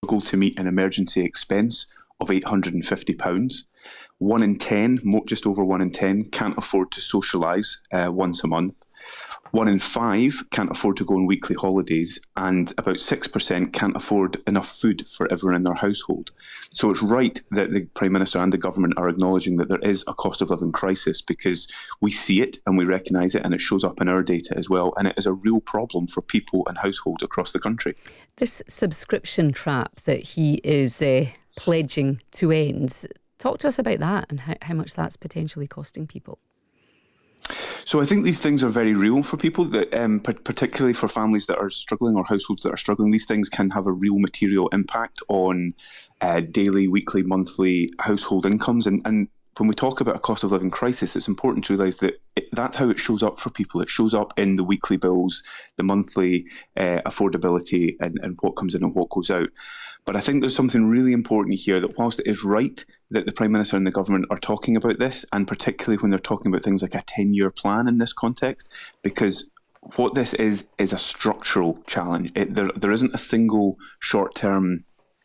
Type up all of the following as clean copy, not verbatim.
struggle to meet an emergency expense of £850. 1 in 10, just over 1 in 10, can't afford to socialise once a month. 1 in 5 can't afford to go on weekly holidays, and about 6% can't afford enough food for everyone in their household. So it's right that the Prime Minister and the government are acknowledging that there is a cost of living crisis, because we see it and we recognise it, and it shows up in our data as well, and it is a real problem for people and households across the country. This subscription trap that he is pledging to end, talk to us about that and how much that's potentially costing people. So I think these things are very real for people, that particularly for families that are struggling or households that are struggling. These things can have a real material impact on daily, weekly, monthly household incomes. And when we talk about a cost of living crisis, it's important to realise that that's how it shows up for people. It shows up in the weekly bills, the monthly affordability, and what comes in and what goes out. But I think there's something really important here, that whilst it is right that the Prime Minister and the government are talking about this, and particularly when they're talking about things like a 10-year plan in this context, because what this is a structural challenge. There isn't a single short-term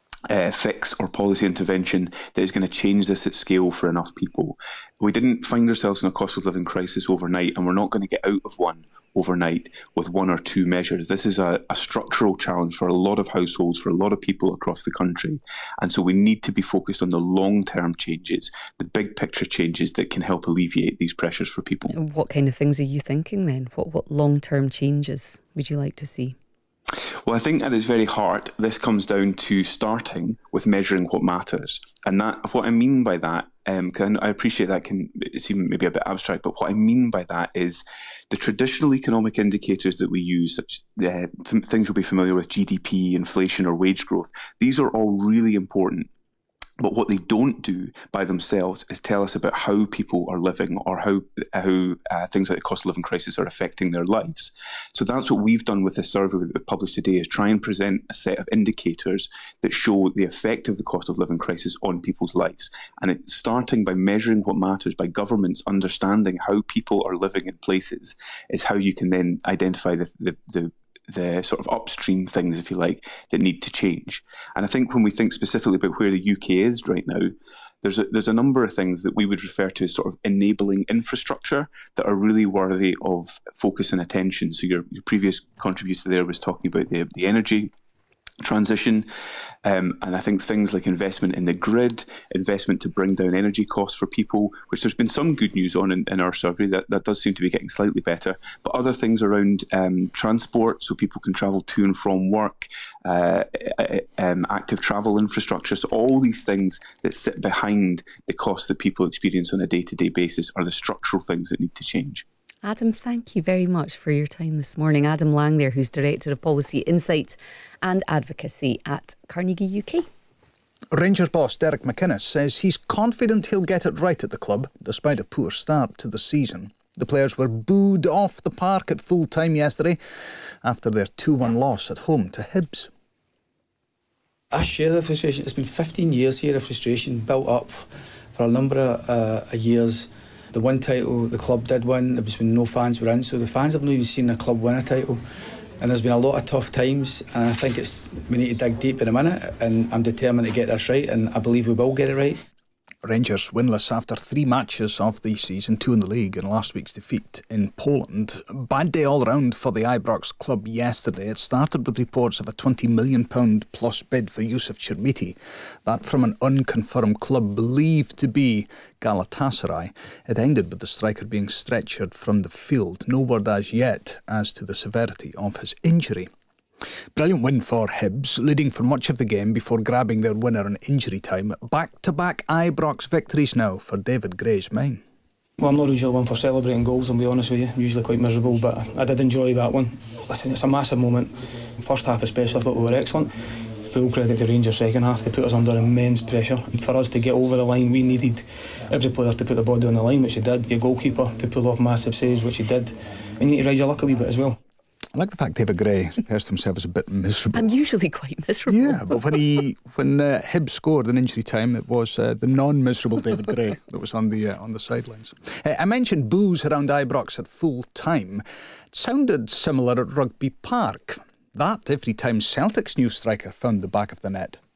fix or policy intervention that is going to change this at scale for enough people. We didn't find ourselves in a cost of living crisis overnight, and we're not going to get out of one overnight with 1 or 2 measures. This is a structural challenge for a lot of households, for a lot of people across the country. And so we need to be focused on the long-term changes, the big picture changes that can help alleviate these pressures for people. What kind of things are you thinking then? What long-term changes would you like to see? Well, I think at its very heart, this comes down to starting with measuring what matters. And what I mean by that, because I appreciate that can seem maybe a bit abstract, but what I mean by that is the traditional economic indicators that we use, such things you'll be familiar with, GDP, inflation, or wage growth. These are all really important. But what they don't do by themselves is tell us about how people are living, or how things like the cost of living crisis are affecting their lives. So that's what we've done with this survey that we published today, is try and present a set of indicators that show the effect of the cost of living crisis on people's lives. And it's starting by measuring what matters, by governments understanding how people are living in places, is how you can then identify the sort of upstream things, if you like, that need to change. And I think when we think specifically about where the UK is right now, there's a number of things that we would refer to as sort of enabling infrastructure that are really worthy of focus and attention. So your previous contributor there was talking about the energy transition, and I think things like investment in the grid, investment to bring down energy costs for people, which there's been some good news on in our survey, that does seem to be getting slightly better, but other things around transport, so people can travel to and from work, active travel infrastructure. So all these things that sit behind the costs that people experience on a day-to-day basis are the structural things that need to change. Adam, thank you very much for your time this morning. Adam Lang there, who's Director of Policy Insight and Advocacy at Carnegie UK. Rangers boss Derek McInnes says he's confident he'll get it right at the club, despite a poor start to the season. The players were booed off the park at full time yesterday after their 2-1 loss at home to Hibs. I share the frustration. It's been 15 years here of frustration built up for a number of years. The one title the club did win, it was when no fans were in, so the fans have not even seen their club win a title. And there's been a lot of tough times, and I think we need to dig deep in a minute, and I'm determined to get this right, and I believe we will get it right. Rangers winless after 3 matches of the season, 2 in the league and last week's defeat in Poland. Bad day all round for the Ibrox club yesterday. It started with reports of a £20 million plus bid for Yusuf Chermiti. That from an unconfirmed club believed to be Galatasaray. It ended with the striker being stretchered from the field. No word as yet as to the severity of his injury. Brilliant win for Hibs, leading for much of the game before grabbing their winner in injury time. Back-to-back Ibrox victories now for David Gray's men. Well, I'm not usually one for celebrating goals, I'll be honest with you. I'm usually quite miserable, but I did enjoy that one. Listen, it's a massive moment. First half especially, I thought we were excellent. Full credit to Rangers second half. They put us under immense pressure. And for us to get over the line, we needed every player to put the body on the line, which he did. Your goalkeeper to pull off massive saves, which he did. And you need to ride your luck a wee bit as well. I like the fact David Gray refers to himself as a bit miserable. I'm usually quite miserable. Yeah, but when Hibs scored in injury time, it was the non-miserable David Gray that was on the sidelines. I mentioned boos around Ibrox at full time. It sounded similar at Rugby Park. That every time Celtic's new striker found the back of the net.